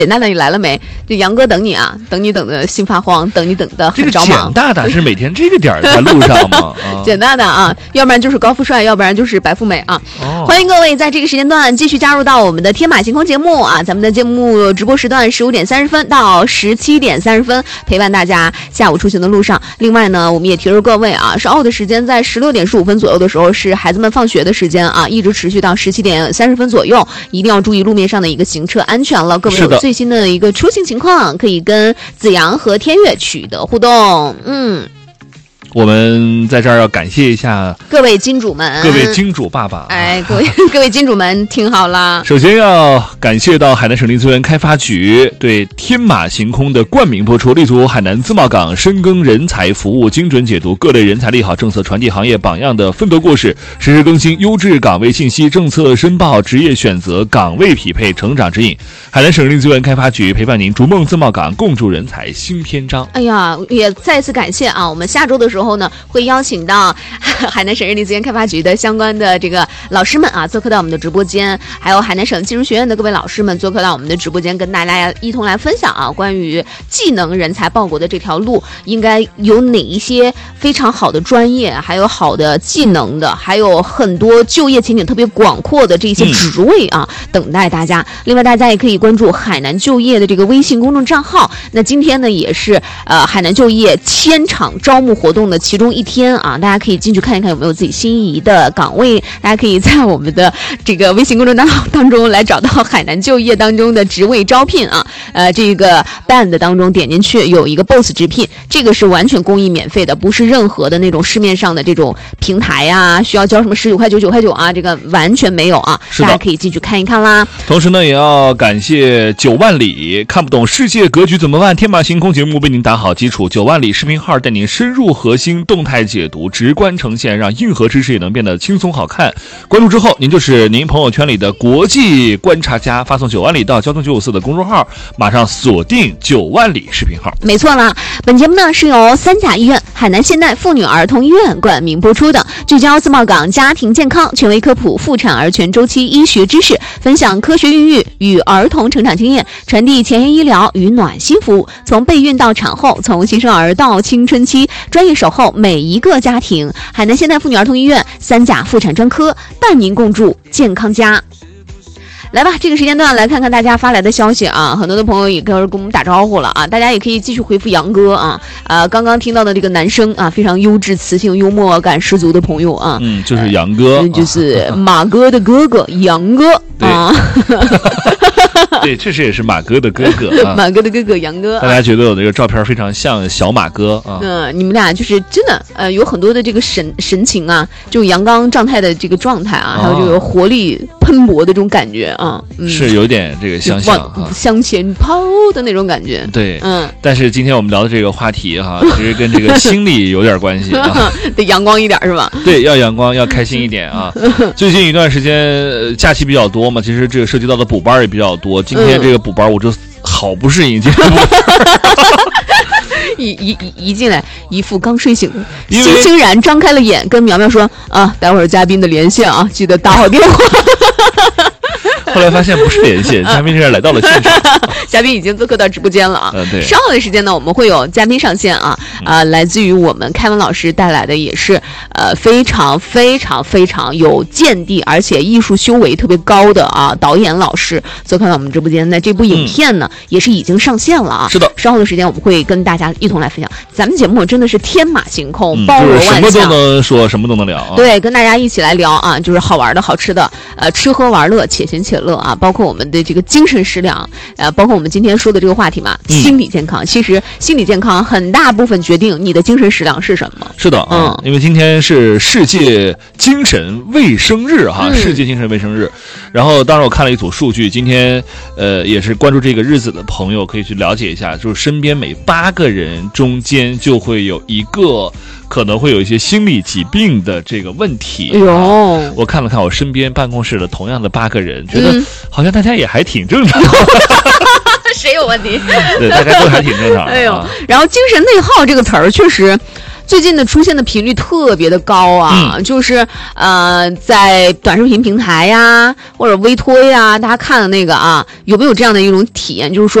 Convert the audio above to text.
简大大你来了没？这杨哥等你啊，等你等的心发慌，等你等的很着忙。 简大大是每天这个点在路上吗？ 简大大啊，要不然就是高富帅，要不然就是白富美啊。欢迎各位在这个时间段继续加入到我们的天马行空节目啊，咱们的节目直播时段15点30分到17点30分，陪伴大家下午出行的路上。另外呢，我们也提示各位啊，稍后的时间在16点15分左右的时候是孩子们放学的时间啊，一直持续到17点30分左右，一定要注意路面上的一个行车安全了。各位有最新的一个出行情况，可以跟子阳和天悦取得互动。 我们在这儿要感谢一下各位金主们， 各位金主爸爸。 哎，各位金主们，听好了。 首先要感谢到海南省立资源开发局对天马行空的冠名播出，立足海南自贸港，深耕人才服务，精准解读各类人才利好政策，传递行业榜样的奋斗故事，实时更新优质岗位信息，政策申报，职业选择，岗位匹配，成长指引。海南省立资源开发局陪伴您逐梦自贸港，共筑人才新篇章。 哎呀，也再次感谢啊！我们下周的时候呢，会邀请到海南省人力资源开发局的相关的这个老师们啊，做客到我们的直播间，还有海南省技术学院的各位老师们做客到我们的直播间，跟大家一同来分享啊，关于技能人才报国的这条路应该有哪一些非常好的专业，还有好的技能的，还有很多就业前景特别广阔的这些职位啊，等待大家。另外，大家也可以关注海南就业的这个微信公众账号。那今天呢，也是海南就业千场招募活动的其中一天啊，大家可以进去看一看有没有自己心仪的岗位，大家可以在我们的这个微信公众账号当中来找到海南就业当中的职位招聘啊，这个 band 当中点进去有一个 boss 直聘，这个是完全公益免费的，不是任何的那种市面上的这种平台啊，需要交什么19块9、9块9啊，这个完全没有啊，大家可以进去看一看啦。 同时呢，也要感谢9万里，看不懂世界格局怎么办？天马行空节目为您打好基础，9万里视频号带您深入核心，动态解读，直观呈现，让硬核知识也能变得轻松好看。关注之后，您就是您朋友圈里的国际观察家，发送9万里到交通954的公众号，马上锁定9万里视频号。 没错啦，本节目呢是由三甲医院、海南现代妇女儿童医院冠名播出的，聚焦自贸港家庭健康，权威科普妇产儿全周期医学知识，分享科学孕育与儿童成长经验，传递前沿医疗与暖心服务，从备孕到产后，从新生儿到青春期，专业守候每一个家庭。海南现代妇女儿童医院三甲妇产专科伴您共筑健康家。来吧，这个时间段来看看大家发来的消息啊，很多的朋友也跟我们打招呼了啊，大家也可以继续回复杨哥啊，刚刚听到的这个男生啊，非常优质、磁性、幽默感十足的朋友啊， 就是杨哥， 就是马哥的哥哥杨哥啊。 对，确实也是马哥的哥哥啊， 马哥的哥哥杨哥， 大家觉得我这个照片非常像小马哥啊。 你们俩就是真的有很多的这个神情啊，就阳刚状态的这个状态啊，还有这个活力喷薄的这种感觉啊， 是有点这个相向前抛的那种感觉。 对，但是今天我们聊的这个话题哈，其实跟这个心理有点关系啊， 得阳光一点是吧？ 对，要阳光，要开心一点啊。最近一段时间假期比较多嘛，其实这个涉及到的补班也比较多。今天这个补班我就好不适应，今天一进来一副刚睡醒的，欣欣然张开了眼，跟苗苗说啊，待会儿嘉宾的连线啊，记得打好电话。 后来发现不是连线，嘉宾是来到了现场， 嘉宾已经做客到直播间了啊。 对， 稍后的时间呢，我们会有嘉宾上线啊，来自于我们凯文老师带来的，也是非常非常非常有见地，而且艺术修为特别高的啊导演老师做客到我们直播间。那这部影片呢，也是已经上线了啊。 是的， 稍后的时间我们会跟大家一同来分享。咱们节目真的是天马行空，包罗万象， 什么都能说，什么都能聊啊。 对，跟大家一起来聊啊，就是好玩的好吃的，吃喝玩乐，且行且乐啊，包括我们的这个精神食粮，包括我们今天说的这个话题嘛，心理健康。其实心理健康很大部分决定你的精神食粮是什么。 是的，因为今天是世界精神卫生日哈，世界精神卫生日。然后当时我看了一组数据，今天也是关注这个日子的朋友可以去了解一下，就是身边每8个人中间就会有一个可能会有一些心理疾病的这个问题。我看了看我身边办公室的同样的8个人，觉得好像大家也还挺正常。 谁有问题？ 对，大家都还挺正常的。 然后精神内耗这个词儿确实最近的出现的频率特别的高啊，就是在短视频平台呀或者微推呀，大家看的那个啊，有没有这样的一种体验，就是说